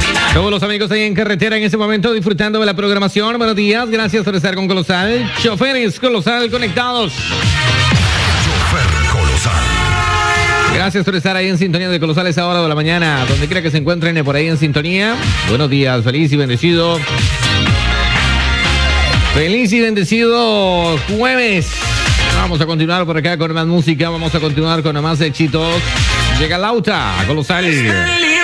Todos los amigos ahí en carretera en este momento disfrutando de la programación. Buenos días, gracias por estar con Colosal. Choferes Colosal conectados. Chofer Colosal. Gracias por estar ahí en sintonía de Colosal a esa hora de la mañana. Donde quiera que se encuentren por ahí en sintonía. Buenos días, feliz y bendecido. Feliz y bendecido jueves. Vamos a continuar por acá con más música. Vamos a continuar con más éxitos. Llega Lauta a Colosal.